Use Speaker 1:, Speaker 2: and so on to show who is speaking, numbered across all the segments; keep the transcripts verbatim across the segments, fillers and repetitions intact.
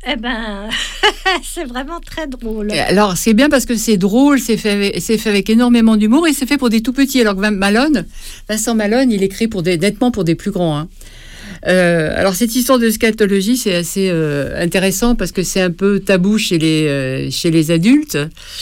Speaker 1: Eh ben, c'est vraiment très drôle.
Speaker 2: Alors, c'est bien parce que c'est drôle, c'est fait avec, c'est fait avec énormément d'humour et c'est fait pour des tout petits. Alors que Malone, Vincent Malone, il écrit pour des, nettement pour des plus grands. Hein. Euh, alors, cette histoire de scatologie, c'est assez euh, intéressant parce que c'est un peu tabou chez les, euh, chez les adultes.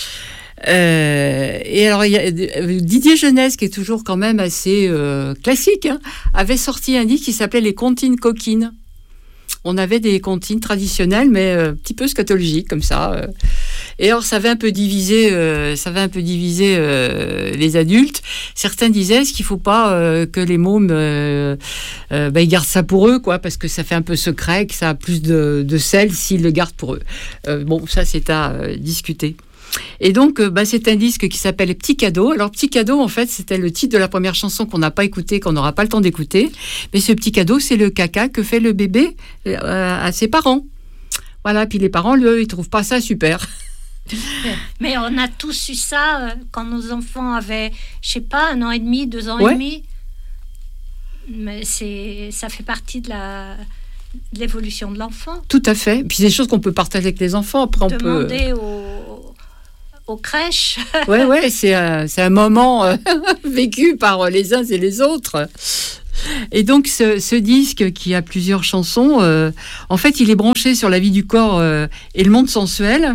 Speaker 2: Euh, et alors, il y a Didier Jeunesse, qui est toujours quand même assez euh, classique, hein, avait sorti un disque qui s'appelait Les Comptines Coquines. On avait des comptines traditionnelles, mais euh, un petit peu scatologiques, comme ça. Euh. Et alors, ça avait un peu divisé, euh, ça avait un peu divisé euh, les adultes. Certains disaient, est-ce qu'il ne faut pas euh, que les mômes, euh, euh, bah, ils gardent ça pour eux, quoi, parce que ça fait un peu secret, que ça a plus de, de sel s'ils le gardent pour eux. Euh, bon, ça, c'est à euh, discuter. Et donc, bah, c'est un disque qui s'appelle Petit Cadeau. Alors, Petit Cadeau, en fait, c'était le titre de la première chanson qu'on n'a pas écoutée, qu'on n'aura pas le temps d'écouter. Mais ce petit cadeau, c'est le caca que fait le bébé euh, à ses parents. Voilà, puis les parents, eux, ils trouvent pas ça super.
Speaker 1: Mais on a tous eu ça euh, quand nos enfants avaient, je sais pas, un an et demi, deux ans
Speaker 2: ouais.
Speaker 1: et demi. Mais c'est, ça fait partie de la... de l'évolution de l'enfant.
Speaker 2: Tout à fait. Puis c'est des choses qu'on peut partager avec les enfants. Après, on
Speaker 1: Demander
Speaker 2: peut...
Speaker 1: aux... aux crèches.
Speaker 2: Ouais, ouais, c'est un, c'est un moment euh, vécu par les uns et les autres. Et donc, ce, ce disque qui a plusieurs chansons, euh, en fait, il est branché sur la vie du corps euh, et le monde sensuel.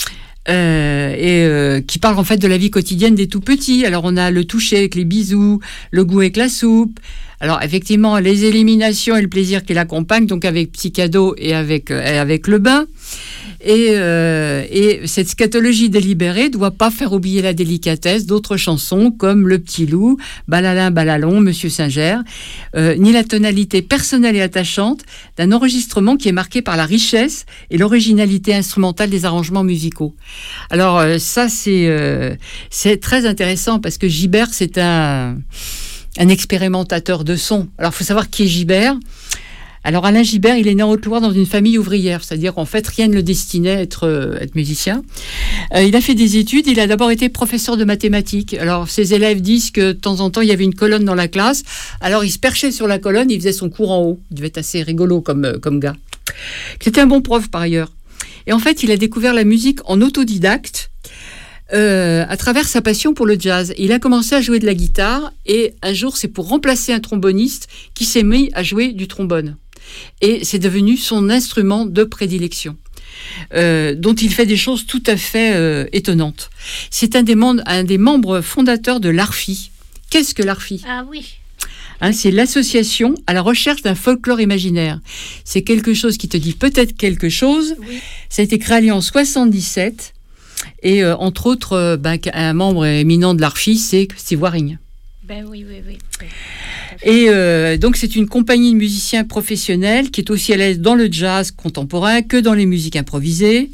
Speaker 2: Euh, et euh, qui parle en fait de la vie quotidienne des tout petits. Alors on a le toucher avec les bisous, le goût avec la soupe. Alors effectivement les éliminations et le plaisir qui l'accompagnent, donc avec Petit Cadeau et avec euh, et avec le bain. Et, euh, et cette scatologie délibérée doit pas faire oublier la délicatesse d'autres chansons comme Le Petit Loup, Balalin Balalon, Monsieur Singer, euh, ni la tonalité personnelle et attachante d'un enregistrement qui est marqué par la richesse et l'originalité instrumentale des arrangements musicaux. Alors euh, ça c'est euh, c'est très intéressant parce que Gibert c'est un un expérimentateur de son. Alors il faut savoir qui est Gibert. Alors Alain Gibert, il est né en Haute-Loire dans une famille ouvrière, c'est-à-dire qu'en fait rien ne le destinait à être, euh, être musicien. Euh, il a fait des études, il a d'abord été professeur de mathématiques. Alors ses élèves disent que de temps en temps il y avait une colonne dans la classe, alors il se perchait sur la colonne, il faisait son cours en haut. Il devait être assez rigolo comme, euh, comme gars. C'était un bon prof par ailleurs. Et en fait il a découvert la musique en autodidacte, Euh, à travers sa passion pour le jazz. Il a commencé à jouer de la guitare et un jour, c'est pour remplacer un tromboniste qui s'est mis à jouer du trombone. Et c'est devenu son instrument de prédilection, euh, dont il fait des choses tout à fait euh, étonnantes. C'est un des, membres, un des membres fondateurs de l'A R F I. Qu'est-ce que l'A R F I ?
Speaker 1: Ah oui.
Speaker 2: Hein, c'est l'association à la recherche d'un folklore imaginaire. C'est quelque chose qui te dit peut-être quelque chose. Oui. Ça a été créé en soixante-dix-sept. Et euh, entre autres, euh, ben, un membre éminent de l'A R F I, c'est Steve Waring.
Speaker 1: Ben oui, oui, oui. oui.
Speaker 2: Et euh, donc, c'est une compagnie de musiciens professionnels qui est aussi à l'aise dans le jazz contemporain que dans les musiques improvisées.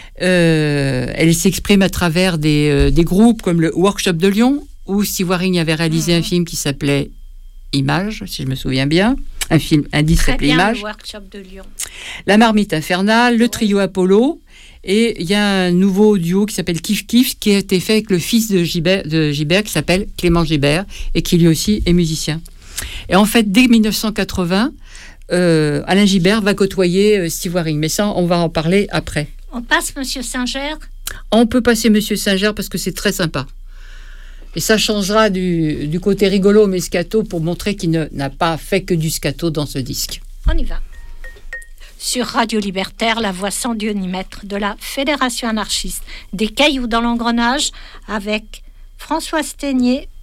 Speaker 2: Euh, elle s'exprime à travers des, euh, des groupes comme le Workshop de Lyon, où Steve Waring avait réalisé mmh. un film qui s'appelait Images, si je me souviens bien. Un film, un disque s'appelait Images.
Speaker 1: Le Workshop de Lyon.
Speaker 2: La Marmite Infernale, le trio Apollo. Et il y a un nouveau duo qui s'appelle Kif Kif, qui a été fait avec le fils de Gibert, de Gibert qui s'appelle Clément Gibert, et qui lui aussi est musicien. Et en fait, dès dix-neuf cent quatre-vingts, euh, Alain Gibert va côtoyer euh, Steve Waring. Mais ça, on va en parler après.
Speaker 1: On passe Monsieur Singer ?
Speaker 2: On peut passer Monsieur Singer parce que c'est très sympa. Et ça changera du, du côté rigolo mais scato pour montrer qu'il ne, n'a pas fait que du scato dans ce disque.
Speaker 1: On y va. Sur Radio Libertaire, la voix sans Dieu ni maître de la Fédération anarchiste des Cailloux dans l'engrenage avec Françoise Ténier,